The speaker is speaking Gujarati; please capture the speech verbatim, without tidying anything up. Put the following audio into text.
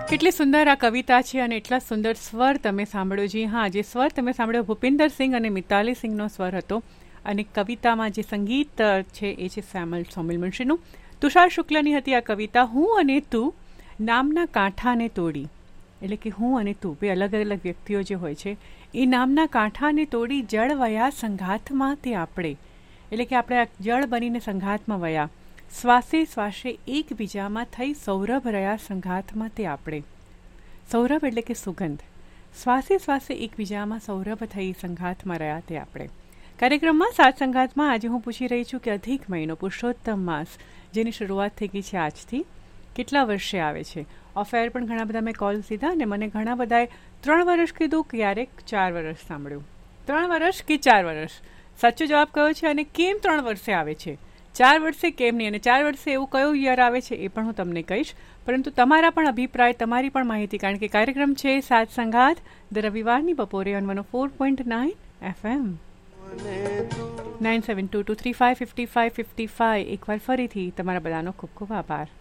કેટલી સુંદર આ કવિતા છે અને એટલા સુંદર સ્વર તમે સાંભળ્યો. જી હા, જે સ્વર તમે સાંભળ્યો ભૂપિન્દર સિંહ અને મિતાલી સિંહનો સ્વર હતો. અને કવિતામાં જે સંગીત છે એ છે શ્યામલ સોમિલ મુનશીનું. તુષાર શુક્લની હતી આ કવિતા. હું અને તું નામના કાંઠાને તોડી, એટલે કે હું અને તું બે અલગ અલગ વ્યક્તિઓ જે હોય છે એ નામના કાંઠાને તોડી જળ વયા સંઘાતમાં તે આપણે, એટલે કે આપણે જળ બનીને સંઘાતમાં વયા, શ્વાસે શ્વાસે એકબીજામાં થઈ સૌરભ રહ્યા સંઘાતમાં તે આપણે. સૌરભ એટલે કે સુગંધ. શ્વાસે શ્વાસે એકબીજામાં સૌરભ થઈ સંઘાતમાં રહ્યા તે આપણે. કાર્યક્રમમાં સાત સંઘાતમાં આજે હું પૂછી રહી છું કે અધિક મહિનો પુરુષોત્તમ માસ જેની શરૂઆત થઈ ગઈ છે આજથી, કેટલા વર્ષે આવે છે. ઓફેર પણ ઘણા બધા મેં કોલ સીધા અને મને ઘણા બધાએ ત્રણ વર્ષ કીધું, ક્યારેક ચાર વર્ષ સાંભળ્યું. ત્રણ વર્ષ કે ચાર વર્ષ સાચો જવાબ કયો છે અને કેમ ત્રણ વર્ષે આવે છે, ચાર વર્ષે કેમ નહીં, અને ચાર વર્ષે એવું કયું યર આવે છે એ પણ હું તમને કહીશ. પરંતુ તમારા પણ અભિપ્રાય, તમારી પણ માહિતી, કારણ કે કાર્યક્રમ છે સાત સંઘાત દર રવિવારની બપોરે on one four point nine F M. Nine seven two two three five fifty five fifty five. એકવાર ફરીથી તમારા બધાનો ખૂબ ખૂબ આભાર.